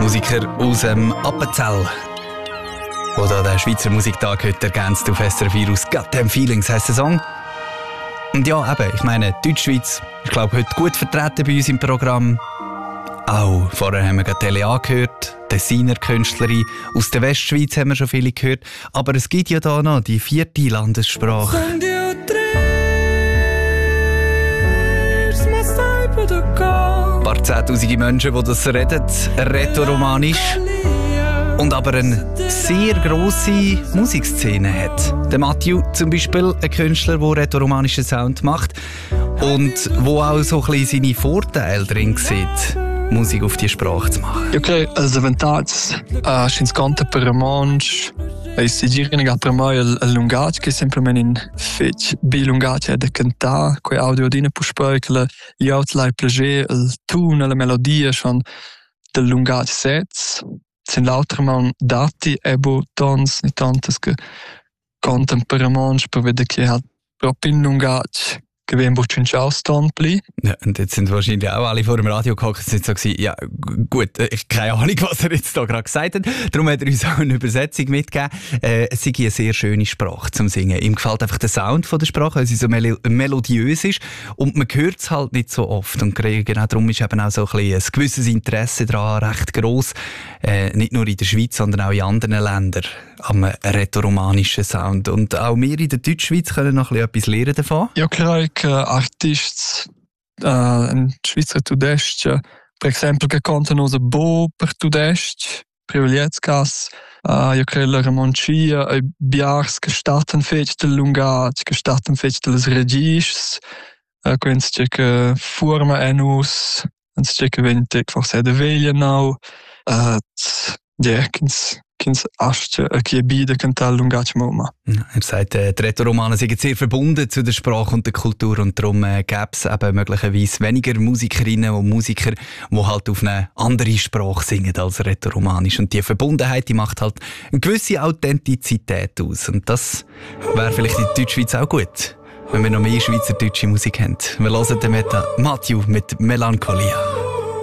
Musiker aus dem Appenzell, der da den Schweizer Musiktag heute ergänzt auf SRF Virus. Goddamn Feelings heisst der Song. Und ja, eben, ich meine, Deutschschweiz ist, glaube ich, heute gut vertreten bei uns im Programm. Auch vorher haben wir gerade Tele gehört, Tessiner Künstlerin. Aus der Westschweiz haben wir schon viele gehört. Aber es gibt ja da noch die 4. Landessprache. Ein paar 10'000 Menschen, die das reden, Rätoromanisch. Und aber eine sehr grosse Musikszene hat. Der Mathieu zum Beispiel, ein Künstler, der rätoromanischen Sound macht und wo auch so ein bisschen seine Vorteile drin sieht, Musik auf die Sprache zu machen. Eu creio as vantagens se conta para mãos e se direm para mim a lungaggio che sempre men fetch bi lungaggio da cantar coi audio dine pu specula gli outlay plager il tune la melodia schon del lungaggio sets sind lauter man dati ebo tons ni tantas che cantan per mãos per vedere che hat proprio in lungaggio gewesen, wo du Ausstand bleiben. Ja, und jetzt sind wahrscheinlich auch alle vor dem Radio gehockt und sind so gewesen, ja gut, ich keine Ahnung, was er jetzt da gerade gesagt hat. Darum hat er uns auch eine Übersetzung mitgegeben. Es ist eine sehr schöne Sprache zum Singen. Ihm gefällt einfach der Sound von der Sprache, weil sie so melodiös ist und man hört es halt nicht so oft. Und genau darum ist eben auch so ein gewisses Interesse daran recht gross. Nicht nur in der Schweiz, sondern auch in anderen Ländern am rätoromanischen Sound. Und auch wir in der Deutschschweiz können noch etwas lernen davon. Ja, klar. Artisti in Svizzera tudestia, per esempio, che cantano bo per tudest, privilegiatskas, io credo la Ramoncia, e biars che starten fetch del lungaggio, che starten fetch delles regis, quindi che forma enus, quindi che vente forse de veglia now, kins Asche Gebiete cantar lungaggio moma. Er sagt, die Rätoromanen sind sehr verbunden zu der Sprache und der Kultur und darum gäbe es eben möglicherweise weniger Musikerinnen und Musiker, die halt auf eine andere Sprache singen als Rätoromanisch. Und die Verbundenheit, die macht halt eine gewisse Authentizität aus. Und das wäre vielleicht in der Deutschschweiz auch gut, wenn wir noch mehr schweizerdeutsche Musik haben. Wir hören den Mathieu mit Melancholia.